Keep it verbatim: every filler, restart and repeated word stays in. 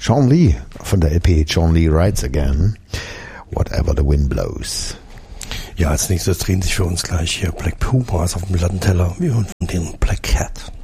Sean Lee von der L P Sean Lee Rides Again. Whatever the Wind Blows. Ja, als nächstes drehen sich für uns gleich hier Black Pumas auf dem Lattenteller. Wir hören von denen Black Cat.